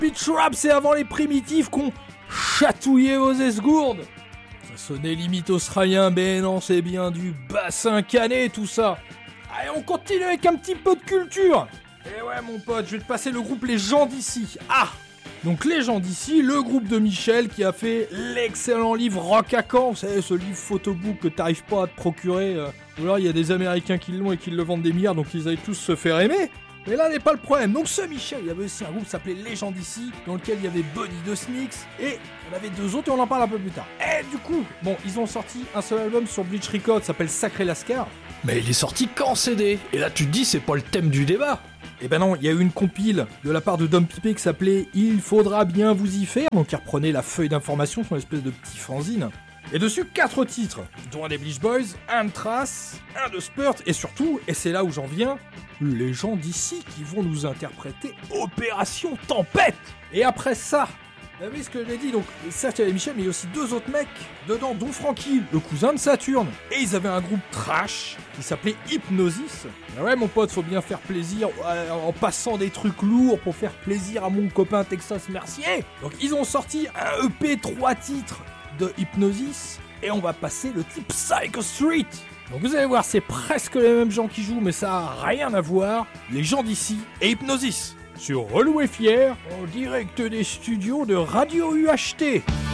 Pitch Rap, c'est avant les primitifs qu'on chatouillait vos esgourdes. Ça sonnait limite australien, mais non, c'est bien du bassin canet tout ça. Allez, on continue avec un petit peu de culture. Et ouais mon pote, je vais te passer le groupe Les Gens d'Ici. Ah! Donc Les Gens d'Ici, le groupe de Michel qui a fait l'excellent livre Rock à Caen. Vous savez, ce livre photobook que t'arrives pas à te procurer. Ou alors il y a des Américains qui l'ont et qui le vendent des milliards, donc ils allaient tous se faire aimer. Mais là n'est pas le problème. Donc ce Michel, il y avait aussi un groupe qui s'appelait Les Gens d'Ici, dans lequel il y avait Bonnie de Snicks, et il y en avait deux autres et on en parle un peu plus tard. Et du coup, bon, ils ont sorti un seul album sur Bleach Records, ça s'appelle Sacré Lascar. Mais il est sorti qu'en CD. Et là tu te dis c'est pas le thème du débat. Eh ben non, il y a eu une compile de la part de Dom Pipé qui s'appelait Il faudra bien vous y faire, donc il reprenait la feuille d'information, son espèce de petit fanzine. Et dessus 4 titres, dont un des Bleach Boys, un de Trace, un de Spurt, et surtout, et c'est là où j'en viens, Les Gens d'Ici qui vont nous interpréter Opération Tempête. Et après ça, vous avez ce que j'ai dit, donc certes il y avait Michel, mais il y a aussi deux autres mecs dedans, dont Francky, le cousin de Saturne. Et ils avaient un groupe trash qui s'appelait Hypnosis. Et ouais mon pote, faut bien faire plaisir en passant des trucs lourds pour faire plaisir à mon copain Texas Mercier. Donc ils ont sorti un EP 3 titres de Hypnosis, et on va passer le type Psycho Street. Donc vous allez voir, c'est presque les mêmes gens qui jouent, mais ça a rien à voir. Les Gens d'Ici et Hypnosis sur Relou et Fier, en direct des studios de Radio UHT.